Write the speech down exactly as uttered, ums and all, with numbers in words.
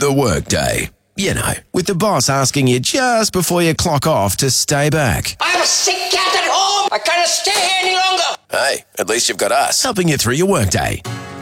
The workday. You know, with the boss asking you just before you clock off to stay back. I'm a sick cat at home. I can't stay here any longer. Hey, at least you've got us helping you through your workday.